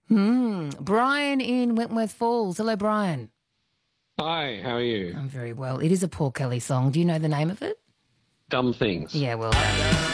Brian in Wentworth Falls. Hello, Brian. Hi, how are you? I'm very well. It is a Paul Kelly song. Do you know the name of it? Dumb Things. Yeah, well done.